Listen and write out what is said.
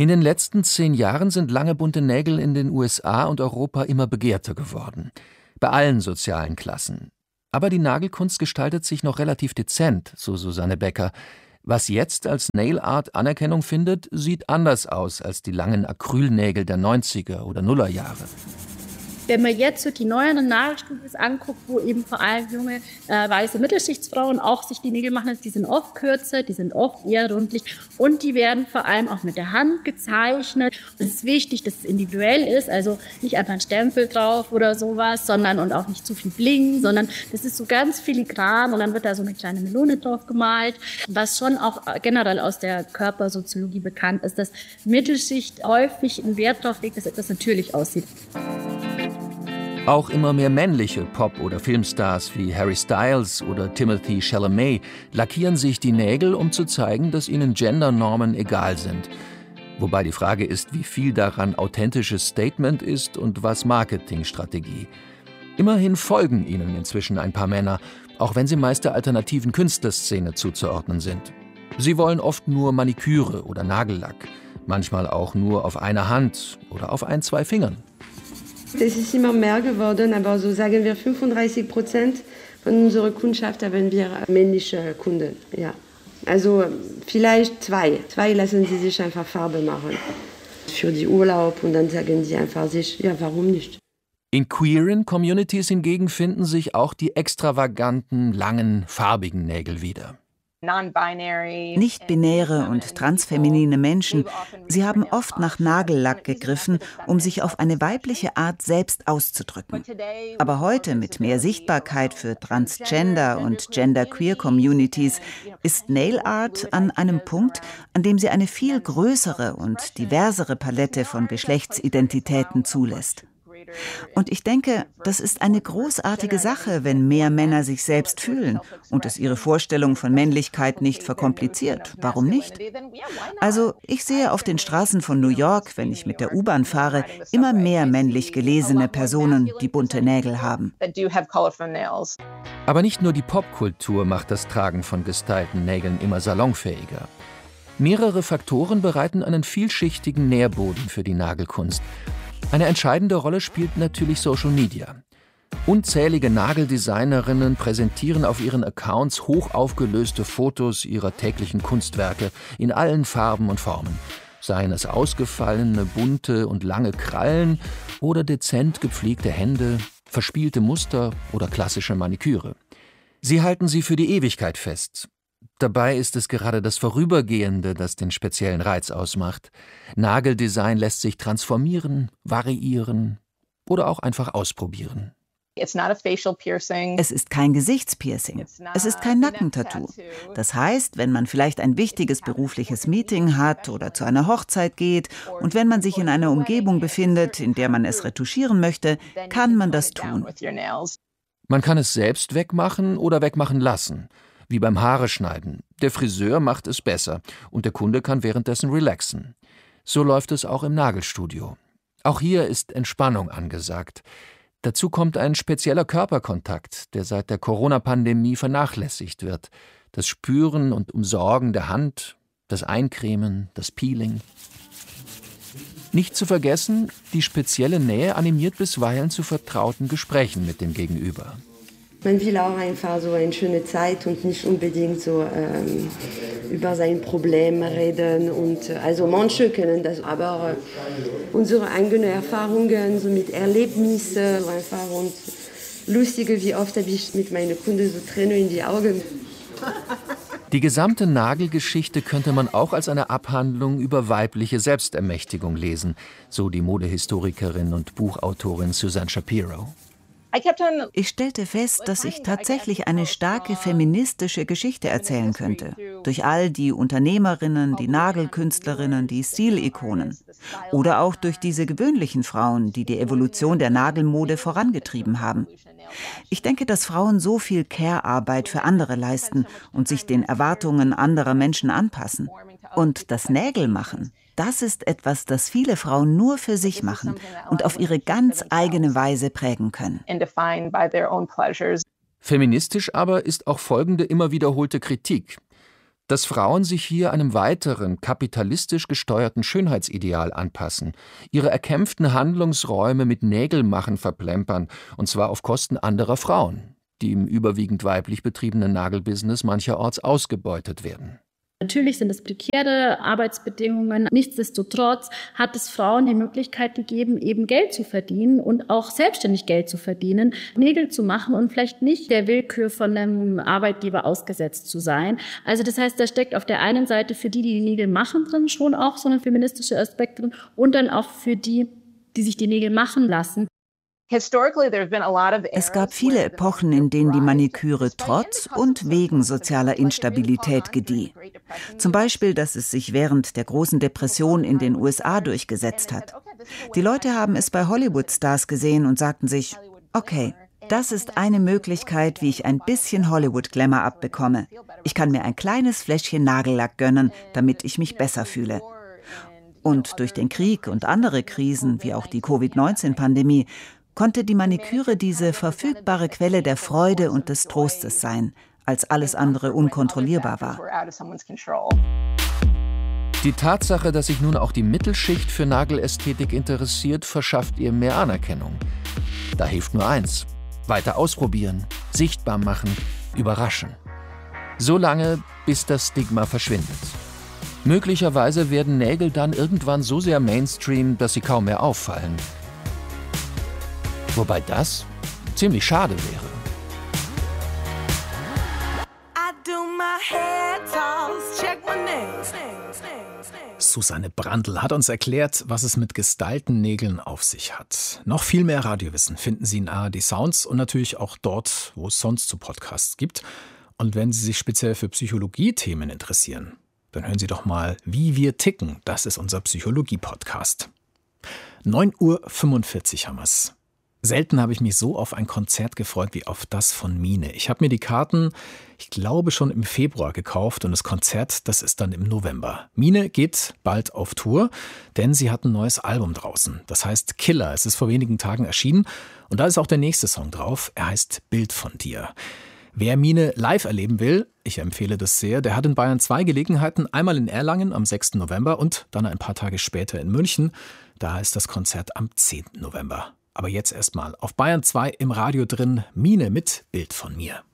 In den letzten 10 Jahren sind lange bunte Nägel in den USA und Europa immer begehrter geworden. Bei allen sozialen Klassen. Aber die Nagelkunst gestaltet sich noch relativ dezent, so Susanne Becker. Was jetzt als Nail Art Anerkennung findet, sieht anders aus als die langen Acrylnägel der 90er oder Nullerjahre. Wenn man jetzt so die neueren Nagelstudios anguckt, wo eben vor allem junge weiße Mittelschichtsfrauen auch sich die Nägel machen, die sind oft kürzer, die sind oft eher rundlich und die werden vor allem auch mit der Hand gezeichnet. Es ist wichtig, dass es individuell ist, also nicht einfach ein Stempel drauf oder sowas, sondern und auch nicht zu viel Bling, sondern das ist so ganz filigran und dann wird da so eine kleine Melone drauf gemalt. Was schon auch generell aus der Körpersoziologie bekannt ist, dass Mittelschicht häufig einen Wert darauf legt, dass etwas natürlich aussieht. Auch immer mehr männliche Pop- oder Filmstars wie Harry Styles oder Timothée Chalamet lackieren sich die Nägel, um zu zeigen, dass ihnen Gendernormen egal sind. Wobei die Frage ist, wie viel daran authentisches Statement ist und was Marketingstrategie. Immerhin folgen ihnen inzwischen ein paar Männer, auch wenn sie meist der alternativen Künstlerszene zuzuordnen sind. Sie wollen oft nur Maniküre oder Nagellack, manchmal auch nur auf einer Hand oder auf 1, 2 Fingern. Das ist immer mehr geworden, aber so sagen wir 35% von unserer Kundschaft haben wir männliche Kunden. Ja. Also vielleicht 2. 2 lassen sie sich einfach Farbe machen für die Urlaub und dann sagen sie einfach sich, ja, warum nicht? In queeren Communities hingegen finden sich auch die extravaganten, langen, farbigen Nägel wieder. Nicht-binäre und transfeminine Menschen, sie haben oft nach Nagellack gegriffen, um sich auf eine weibliche Art selbst auszudrücken. Aber heute mit mehr Sichtbarkeit für Transgender- und Genderqueer-Communities ist Nail Art an einem Punkt, an dem sie eine viel größere und diversere Palette von Geschlechtsidentitäten zulässt. Und ich denke, das ist eine großartige Sache, wenn mehr Männer sich selbst fühlen und es ihre Vorstellung von Männlichkeit nicht verkompliziert. Warum nicht? Also, ich sehe auf den Straßen von New York, wenn ich mit der U-Bahn fahre, immer mehr männlich gelesene Personen, die bunte Nägel haben. Aber nicht nur die Popkultur macht das Tragen von gestylten Nägeln immer salonfähiger. Mehrere Faktoren bereiten einen vielschichtigen Nährboden für die Nagelkunst. Eine entscheidende Rolle spielt natürlich Social Media. Unzählige Nageldesignerinnen präsentieren auf ihren Accounts hochaufgelöste Fotos ihrer täglichen Kunstwerke in allen Farben und Formen. Seien es ausgefallene, bunte und lange Krallen oder dezent gepflegte Hände, verspielte Muster oder klassische Maniküre. Sie halten sie für die Ewigkeit fest. Dabei ist es gerade das Vorübergehende, das den speziellen Reiz ausmacht. Nageldesign lässt sich transformieren, variieren oder auch einfach ausprobieren. Es ist kein Gesichtspiercing. Es ist kein Nackentattoo. Das heißt, wenn man vielleicht ein wichtiges berufliches Meeting hat oder zu einer Hochzeit geht und wenn man sich in einer Umgebung befindet, in der man es retuschieren möchte, kann man das tun. Man kann es selbst wegmachen oder wegmachen lassen. Wie beim Haare schneiden. Der Friseur macht es besser und der Kunde kann währenddessen relaxen. So läuft es auch im Nagelstudio. Auch hier ist Entspannung angesagt. Dazu kommt ein spezieller Körperkontakt, der seit der Corona-Pandemie vernachlässigt wird. Das Spüren und Umsorgen der Hand, das Eincremen, das Peeling. Nicht zu vergessen, die spezielle Nähe animiert bisweilen zu vertrauten Gesprächen mit dem Gegenüber. Man will auch einfach so eine schöne Zeit und nicht unbedingt so über sein Problem reden. Und, also manche können das, aber unsere eigenen Erfahrungen so mit Erlebnissen einfach und lustige, wie oft habe ich mit meinen Kunden so Tränen in die Augen. Die gesamte Nagelgeschichte könnte man auch als eine Abhandlung über weibliche Selbstermächtigung lesen, so die Modehistorikerin und Buchautorin Susan Shapiro. Ich stellte fest, dass ich tatsächlich eine starke feministische Geschichte erzählen könnte. Durch all die Unternehmerinnen, die Nagelkünstlerinnen, die Stilikonen. Oder auch durch diese gewöhnlichen Frauen, die die Evolution der Nagelmode vorangetrieben haben. Ich denke, dass Frauen so viel Care-Arbeit für andere leisten und sich den Erwartungen anderer Menschen anpassen. Und das Nägelmachen, das ist etwas, das viele Frauen nur für sich machen und auf ihre ganz eigene Weise prägen können. Feministisch aber ist auch folgende immer wiederholte Kritik. dass Frauen sich hier einem weiteren, kapitalistisch gesteuerten Schönheitsideal anpassen, ihre erkämpften Handlungsräume mit Nägelmachen verplempern, und zwar auf Kosten anderer Frauen, die im überwiegend weiblich betriebenen Nagelbusiness mancherorts ausgebeutet werden. Natürlich sind es prekäre Arbeitsbedingungen. Nichtsdestotrotz hat es Frauen die Möglichkeit gegeben, eben Geld zu verdienen und auch selbstständig Geld zu verdienen, Nägel zu machen und vielleicht nicht der Willkür von einem Arbeitgeber ausgesetzt zu sein. Also das heißt, da steckt auf der einen Seite für die Nägel machen drin, schon auch so ein feministischer Aspekt drin und dann auch für die sich die Nägel machen lassen. Es gab viele Epochen, in denen die Maniküre trotz und wegen sozialer Instabilität gedieh. Zum Beispiel, dass es sich während der großen Depression in den USA durchgesetzt hat. Die Leute haben es bei Hollywood-Stars gesehen und sagten sich, okay, das ist eine Möglichkeit, wie ich ein bisschen Hollywood-Glamour abbekomme. Ich kann mir ein kleines Fläschchen Nagellack gönnen, damit ich mich besser fühle. Und durch den Krieg und andere Krisen, wie auch die Covid-19-Pandemie, konnte die Maniküre diese verfügbare Quelle der Freude und des Trostes sein, als alles andere unkontrollierbar war. Die Tatsache, dass sich nun auch die Mittelschicht für Nagelästhetik interessiert, verschafft ihr mehr Anerkennung. Da hilft nur eins: weiter ausprobieren, sichtbar machen, überraschen. So lange, bis das Stigma verschwindet. Möglicherweise werden Nägel dann irgendwann so sehr Mainstream, dass sie kaum mehr auffallen. Wobei das ziemlich schade wäre. Susanne Brandl hat uns erklärt, was es mit gestylten Nägeln auf sich hat. Noch viel mehr Radiowissen finden Sie in ARD Sounds und natürlich auch dort, wo es sonst so Podcasts gibt. Und wenn Sie sich speziell für Psychologie-Themen interessieren, dann hören Sie doch mal Wie wir ticken. Das ist unser Psychologie-Podcast. 9:45 Uhr haben wir's. Selten habe ich mich so auf ein Konzert gefreut wie auf das von Mine. Ich habe mir die Karten, ich glaube, schon im Februar gekauft und das Konzert, das ist dann im November. Mine geht bald auf Tour, denn sie hat ein neues Album draußen. Das heißt Killer. Es ist vor wenigen Tagen erschienen und da ist auch der nächste Song drauf. Er heißt Bild von dir. Wer Mine live erleben will, ich empfehle das sehr, der hat in Bayern 2 Gelegenheiten. Einmal in Erlangen am 6. November und dann ein paar Tage später in München. Da ist das Konzert am 10. November. Aber jetzt erstmal auf Bayern 2 im Radio drin, Mine mit Bild von mir.